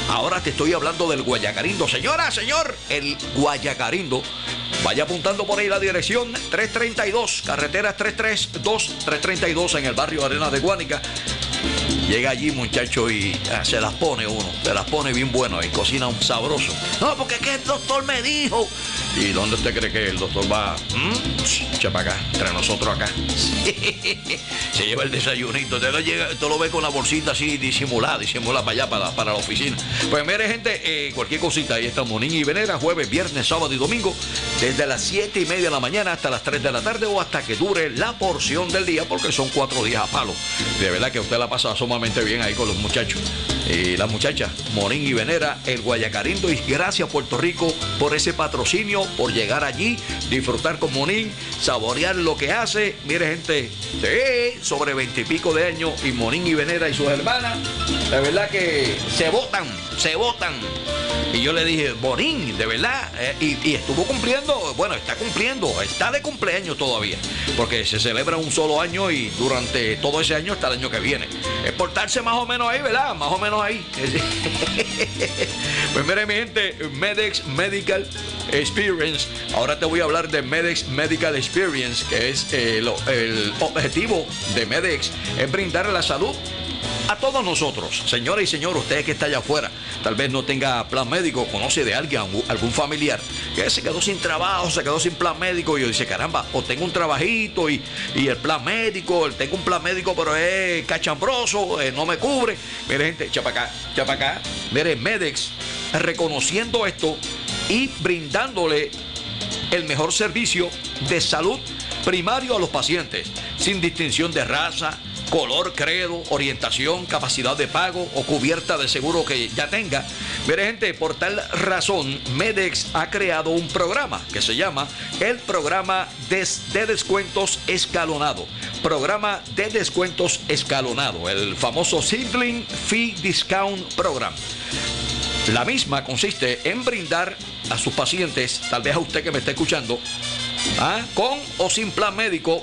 Ahora te estoy hablando del Guayacarindo. Señora, señor, el Guayacarindo. Vaya apuntando por ahí la dirección 332, carretera 332 en el barrio Arenas de Guánica. Llega allí, muchacho, y se las pone uno, se las pone bien bueno y cocina un sabroso. No, porque es que el doctor me dijo. ¿Y dónde usted cree que el doctor va? Echa para acá, entre nosotros acá. Se lleva el desayunito, usted lo ve con la bolsita así disimulada para allá, para la oficina. Pues mire, gente, cualquier cosita, ahí está Monín y Venera, jueves, viernes, sábado y domingo, desde las 7:30 de la mañana hasta las 3 de la tarde o hasta que dure la porción del día, porque son 4 días a palo. De verdad que usted la pasa sumamente bien ahí con los muchachos y las muchachas. Monín y Venera, el Guayacarindo. Y gracias, Puerto Rico, por ese patrocinio, por llegar allí, disfrutar con Monín, saborear lo que hace. Mire, gente, sobre 20 y pico de años, y Monín y Venera y sus hermanas, de verdad que se botan. Y yo le dije, Monín, de verdad, y estuvo cumpliendo, bueno, está de cumpleaños todavía, porque se celebra un solo año y durante todo ese año hasta el año que viene. Es portarse más o menos ahí, ¿verdad? Más o menos ahí. Pues mire, mi gente, Medex Medical Experience. Ahora te voy a hablar de Medex Medical Experience, que es el objetivo de Medex, es brindar la salud a todos nosotros. Señora y señor, usted que está allá afuera, tal vez no tenga plan médico, conoce de alguien, algún familiar que se quedó sin trabajo, se quedó sin plan médico, y yo dice, caramba, o tengo un trabajito y el plan médico, tengo un plan médico pero es cachambroso, no me cubre. Mire, gente, echa para acá. Mire, Medex, reconociendo esto y brindándole el mejor servicio de salud primario a los pacientes, sin distinción de raza, color, credo, orientación, capacidad de pago o cubierta de seguro que ya tenga. Mire, gente, por tal razón, Medex ha creado un programa que se llama el Programa de Descuentos Escalonado. Programa de Descuentos Escalonado, el famoso Sibling Fee Discount Program. La misma consiste en brindar a sus pacientes, tal vez a usted que me está escuchando, con o sin plan médico,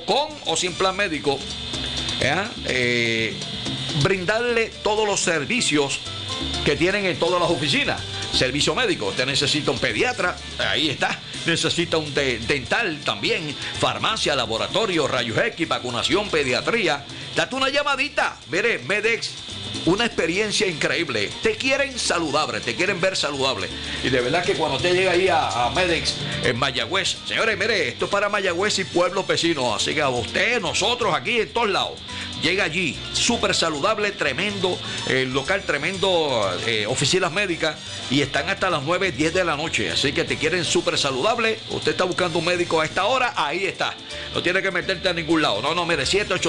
brindarle todos los servicios que tienen en todas las oficinas. Servicio médico, usted necesita un pediatra, ahí está. Necesita un dental también, farmacia, laboratorio, rayos X, vacunación, pediatría. Date una llamadita. Mire, Medex, una experiencia increíble. Te quieren saludable, te quieren ver saludable. Y de verdad que cuando usted llega ahí a Medex en Mayagüez, señores, mire, esto es para Mayagüez y pueblos vecinos. Así que a usted, nosotros aquí en todos lados. Llega allí, súper saludable, tremendo, local tremendo, oficinas médicas, y están hasta las 9, 10 de la noche. Así que te quieren súper saludable. Usted está buscando un médico a esta hora, ahí está. No tiene que meterte a ningún lado. No, mire,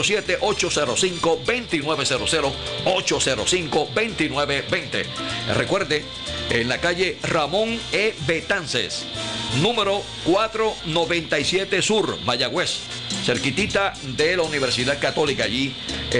787-805-2900, 805-2920. Recuerde, en la calle Ramón E. Betances, número 497 Sur, Mayagüez, cerquitita de la Universidad Católica, allí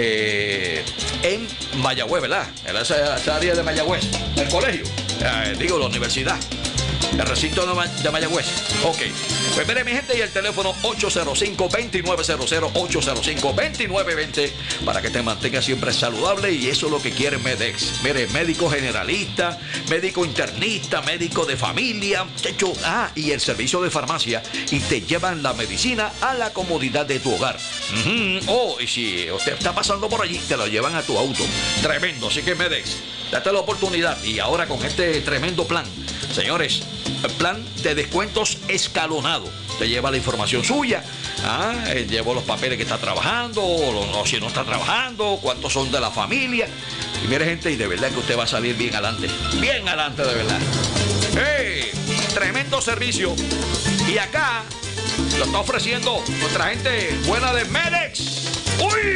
en Mayagüez, ¿verdad? En esa área de Mayagüez, el colegio, la universidad, el recinto de Mayagüez. Ok, pues mire, mi gente, y el teléfono 805-2900, 805-2920, para que te mantengas siempre saludable, y eso es lo que quiere Medex. Mire, médico generalista, médico internista, médico de familia, muchacho, y el servicio de farmacia, y te llevan la medicina a la comodidad de tu hogar. Y si usted está pasando por allí, te lo llevan a tu auto. Tremendo, así que Medex, date la oportunidad, y ahora con este tremendo plan, señores, el plan de descuentos escalonado. Te lleva la información suya, lleva los papeles que está trabajando, o si no está trabajando, cuántos son de la familia. Y mire, gente, y de verdad que usted va a salir bien adelante, de verdad. Tremendo servicio. Y acá lo está ofreciendo nuestra gente buena de Medex. ¡Uy!